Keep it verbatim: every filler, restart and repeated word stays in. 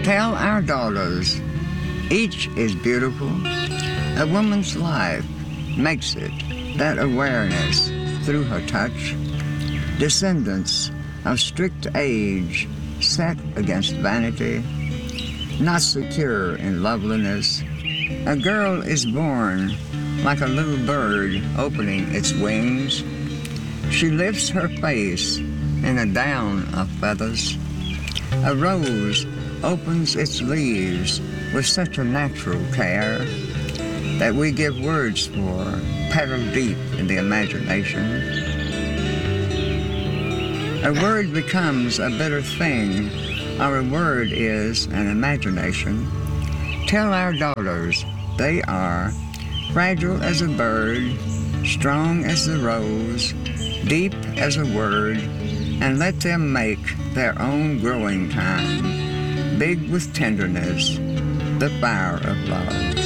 Tell our daughters, each is beautiful. A woman's life makes it, that awareness through her touch. Descendants of strict age set against vanity, not secure in loveliness. A girl is born like a little bird opening its wings. She lifts her face in a down of feathers. A rose opens its leaves with such a natural care that we give words for, petal deep in the imagination. A word becomes a bitter thing, or a word is an imagination. Tell our daughters they are fragile as a bird, strong as the rose, deep as a word, and let them make their own growing time, big with tenderness, the fire of love.